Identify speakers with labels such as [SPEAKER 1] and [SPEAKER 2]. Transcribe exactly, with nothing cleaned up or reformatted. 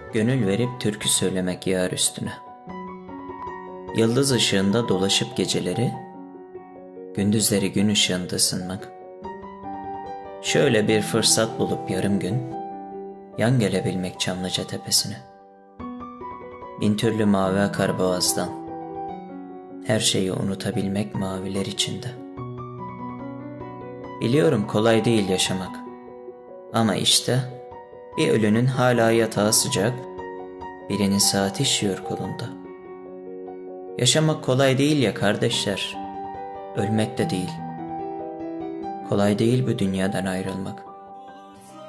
[SPEAKER 1] Gönül verip türkü söylemek yar üstüne. Yıldız ışığında dolaşıp geceleri, gündüzleri gün ışığında ısınmak. Şöyle bir fırsat bulup yarım gün, yan gelebilmek Çamlıca tepesine. Bin türlü mavi akar boğazdan, her şeyi unutabilmek maviler içinde. Biliyorum kolay değil yaşamak, ama işte bir ölünün hala yatağı sıcak, birinin saati işiyor kolunda. Yaşamak kolay değil ya kardeşler, ölmek de değil. Kolay değil bu dünyadan ayrılmak.